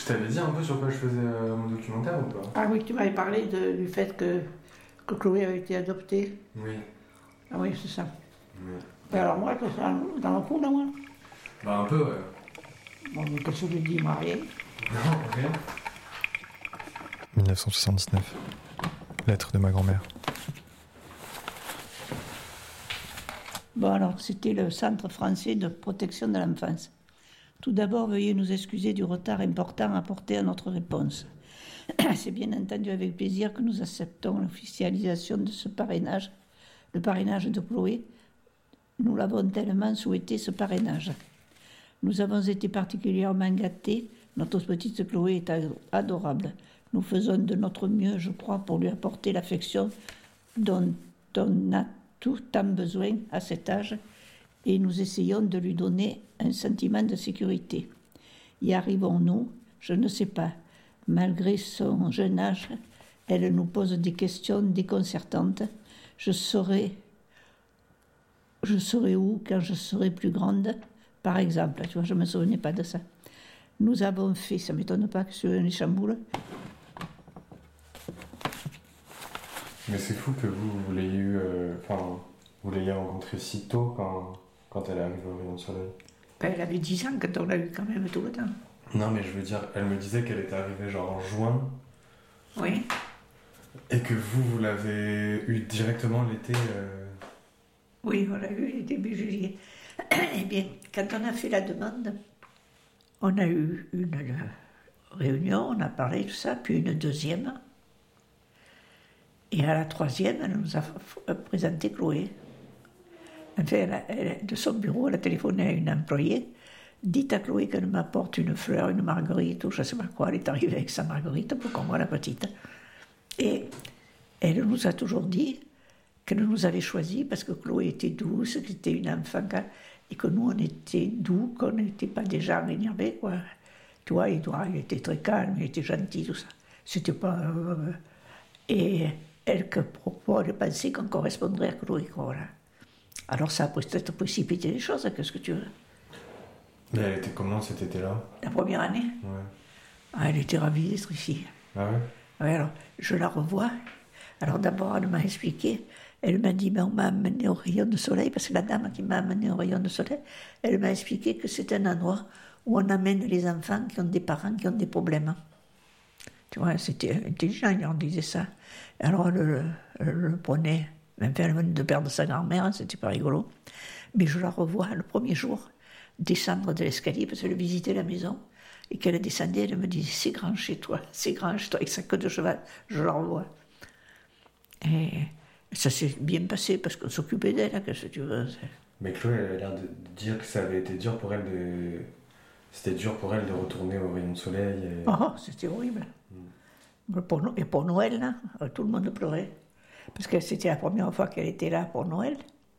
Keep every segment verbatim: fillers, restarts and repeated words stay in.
Je t'avais dit un peu sur quoi je faisais euh, mon documentaire ou pas? Ah oui, tu m'avais parlé de, du fait que, que Chloé avait été adoptée. Oui. Ah oui, c'est ça. Oui. Et alors moi, je suis dans, dans le coup, là, moi. Bah un peu, ouais. Bon, mais qu'est-ce que je lui dis, moi, rien. Non, rien. dix-neuf cent soixante-dix-neuf. Lettre de ma grand-mère. Bon, alors, c'était le Centre français de protection de l'enfance. Tout d'abord, veuillez nous excuser du retard important apporté à notre réponse. C'est bien entendu avec plaisir que nous acceptons l'officialisation de ce parrainage, le parrainage de Chloé. Nous l'avons tellement souhaité, ce parrainage. Nous avons été particulièrement gâtés. Notre petite Chloé est adorable. Nous faisons de notre mieux, je crois, pour lui apporter l'affection dont on a tout tant besoin à cet âge, et nous essayons de lui donner un sentiment de sécurité. Y arrivons-nous? Je ne sais pas. Malgré son jeune âge, elle nous pose des questions déconcertantes. Je serai, je serai où quand je serai plus grande, par exemple. Tu vois, je ne me souvenais pas de ça. Nous avons fait, ça ne m'étonne pas que sur les chamboules. Mais c'est fou que vous, vous l'ayez eu, enfin, euh, vous l'ayez rencontrée si tôt quand, quand elle est arrivée au rayon de soleil. Ben, elle avait dix ans quand on l'a eu quand même tout le temps. Non, mais je veux dire, elle me disait qu'elle était arrivée genre en juin. Oui. Et que vous, vous l'avez eu directement l'été. Euh... Oui, on l'a eu début juillet. Eh bien, quand on a fait la demande, on a eu une réunion, on a parlé de ça, puis une deuxième. Et à la troisième, elle nous a présenté Chloé. Enfin, elle a, elle, de son bureau, elle a téléphoné à une employée. Dites à Chloé qu'elle m'apporte une fleur, une marguerite, ou je ne sais pas quoi. Elle est arrivée avec sa marguerite pour qu'on voit la petite. Et elle nous a toujours dit qu'elle nous avait choisi parce que Chloé était douce, que c'était une enfant, et que nous, on était doux, qu'on n'était pas des gens énervés, quoi. Tu vois, Edouard, il était très calme, il était gentil, tout ça. C'était pas... Euh, et elle, que propos, elle pensait qu'on correspondrait à Chloé, quoi, voilà. Alors ça a peut-être précipité les choses, qu'est-ce que tu veux? Mais elle était comment cet été-là? La première année? Ouais. Ah, elle était ravie d'être ici. Ah ouais? Oui, alors, je la revois. Alors d'abord, elle m'a expliqué, elle m'a dit, mais on m'a amené au rayon de soleil, parce que la dame qui m'a amené au rayon de soleil, elle m'a expliqué que c'est un endroit où on amène les enfants qui ont des parents qui ont des problèmes. Tu vois, c'était intelligent, il leur disait ça. Alors, elle le, le, le prenait, même elle venait de perdre sa grand-mère, c'était pas rigolo. Mais je la revois le premier jour, descendre de l'escalier, parce qu'elle visitait la maison, et qu'elle descendait, elle me dit, c'est grand chez toi, c'est grand chez toi, avec sa queue de cheval, je la revois. Et ça s'est bien passé, parce qu'on s'occupait d'elle, qu'est-ce que tu veux. Mais Chloé, elle avait l'air de dire que ça avait été dur pour elle de... C'était dur pour elle de retourner au rayon de soleil. Et... Oh, c'était horrible. Mm. Pour, et pour Noël, là, tout le monde pleurait. Parce que c'était la première fois qu'elle était là pour Noël.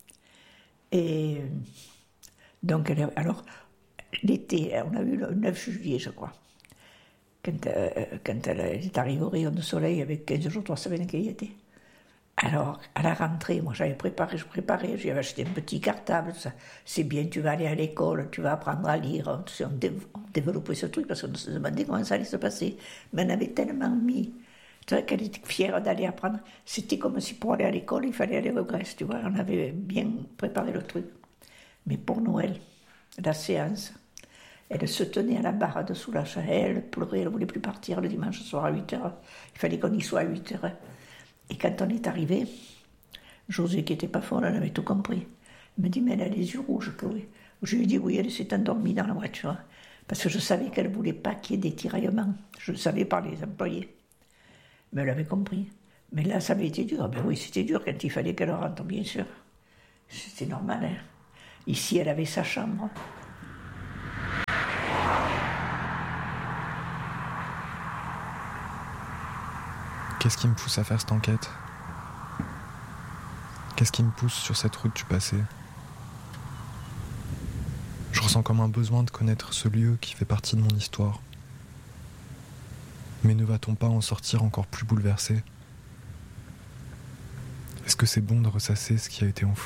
Et donc, elle, alors, l'été, on a eu le neuf juillet, je crois. Quand, euh, quand elle est arrivée au rayon de soleil avec quinze jours, trois semaines qu'elle y était. Alors, à la rentrée, moi j'avais préparé, je préparais, j'avais acheté un petit cartable, tout ça. C'est bien, tu vas aller à l'école, tu vas apprendre à lire. On, dé, on développait ce truc parce qu'on se demandait comment ça allait se passer. Mais on avait tellement mis, tu vois, qu'elle était fière d'aller apprendre. C'était comme si pour aller à l'école, il fallait aller au Grèce, tu vois. On avait bien préparé le truc. Mais pour Noël, la séance, elle se tenait à la barre de Soulages. Elle pleurait, elle ne voulait plus partir le dimanche soir à huit heures. Il fallait qu'on y soit à huit heures. Et quand on est arrivé, José, qui n'était pas folle, elle avait tout compris. Elle me dit, mais elle a les yeux rouges, Chloé. Je lui ai dit, oui, elle s'est endormie dans la voiture. Parce que je savais qu'elle ne voulait pas qu'il y ait des tiraillements. Je le savais par les employés. Mais elle avait compris. Mais là, ça avait été dur. Ben oui, c'était dur quand il fallait qu'elle rentre, bien sûr. C'était normal. Hein. Ici, elle avait sa chambre. Qu'est-ce qui me pousse à faire cette enquête? Qu'est-ce qui me pousse sur cette route du passé? Je ressens comme un besoin de connaître ce lieu qui fait partie de mon histoire. Mais ne va-t-on pas en sortir encore plus bouleversé? Est-ce que c'est bon de ressasser ce qui a été enfoui ?